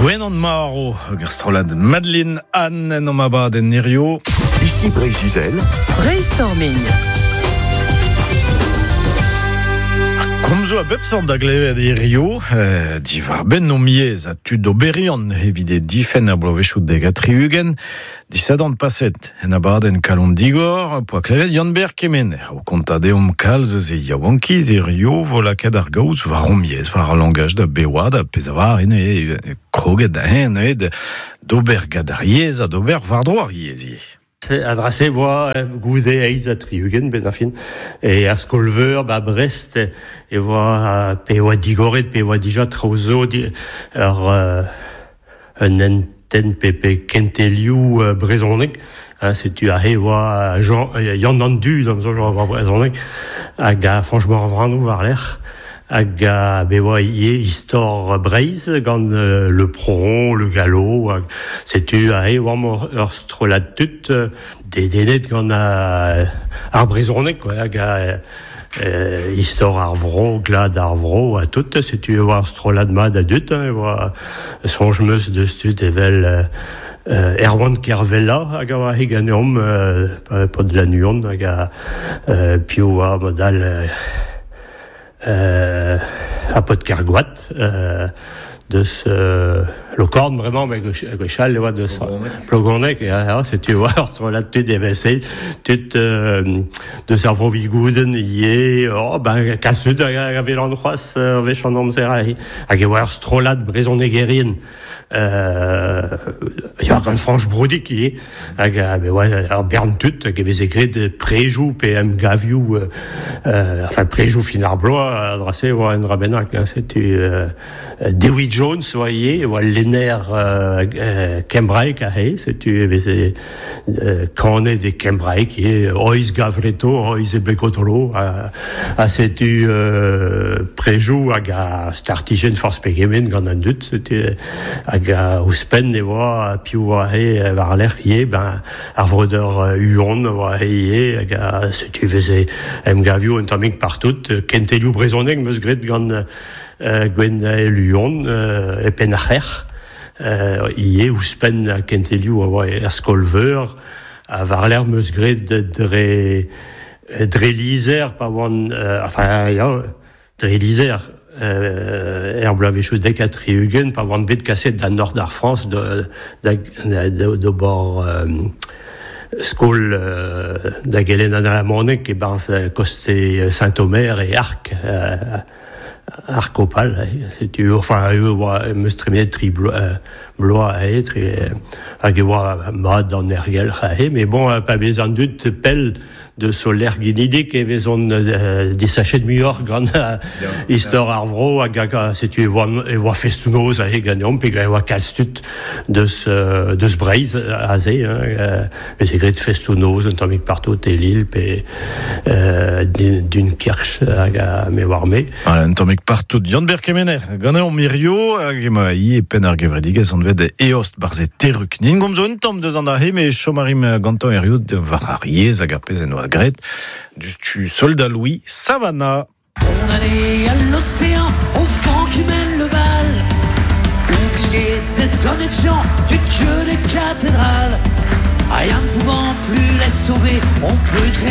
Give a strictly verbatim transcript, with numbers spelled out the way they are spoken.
Gwenan Maro, gastrolad Madeleine Anne Nomaba den Nerio. Ici Brésil. Brainstorming. Komzo a bepsan da glevet e Rio, eh, di var ben no miez a tud oberion evide difen a blovechou deg a triugen, disadant paset en abaden kalon digor, poa klevet Janber kemen, au kontadeum kalz ze yawankiz e Rio volaket ar gaouz var o miez, var ar langaj da bewa da pezavar en e kroget da hen e d'ober gadariez a d'ober vardroariez ie. Adrase voa goude eiz a triugen ben afin e ar skolveur ba Brest e voa pe voa digoret pe voa dija traozo di ar uh, un enten pe pe kentelioù uh, brezonek hein, setu a he voa Yann an du d'am zo voa brezonek hag a franchement vranou var l'er hag a bevoa ie istor breiz gant euh, le proron, le galop hag, setu a he oam ur strolad tut euh, de denet gant a ar brezonek quoi, hag a euh, istor ar vro, glad ar vro a tout, setu a oar strolad mad a dut hein, oa sonjmeus deus tut evel euh, Uh, Erwan Kervella hag a oa he ganeom uh, pod la nuon hag a uh, pio a modal uh, euh, a pot kergoat euh, de ce le corne vraiment mais que chal le de plogonek et c'est tu vois sur la tête des vessées toute de cerveau vigouden y oh ben casse de avait l'endroit avec son nom c'est à voir strolade brison negerine euh il y a un franche brody qui est mais ouais Bern tout qui avait écrit de préjou P M Gaviou euh enfin préjou finarblois adressé ou un rabenac c'était Dewey Jones voyez ou Lenner Cambrai Kahé c'était quand on est des Cambrai qui est Ois Gavreto Ois Bekotolo à c'était préjou à Startigen Force Pegemen Gandandut c'était à Uspen et voix piou he var l'air qui ben arvrodeur uon voix he à ce tu faisais M Gaviou un tamik partout Kentelou brezonek meus gret gant Gwen Luon e penacher ie Uspen Kentelou a voix er skolveur a var l'air meus gret dre dre lizer pa voan enfin ja dre lizer Euh, er blavechou dek a triugen pa vant bet kaset da nord d'ar France de de de, de bord euh, skol euh, da gelen an a monek e barz koste Saint-Omer et Arc euh, Arc Opal c'est tu enfin eux wa meus tremet tri bloa a être hag e oa mad an ergel a he mais bon pa bezan dut pel de solaire guinidé qui avait son euh, des sachets de muor gant histoire arvro a gaga c'est tu vois et vois festunos a gagnant puis voit calstut de ce de ce breiz azé hein mais c'est gré festunos un tamik partout et l'île puis euh, d'une kirch a me warmé un tamik partout Janber kemener gagnant mirio agemaï et penar gevredigez on devait eost barze teruk ningom zo un tom de zandahe mais chomarim ganton erio de varariez agapez en Gret, du soldat Louis Savannah. On allait à l'océan, au vent qui mène le bal. Oublier des honnêtes gens, du Dieu des cathédrales. Rien ne pouvant plus les sauver, on peut traîner.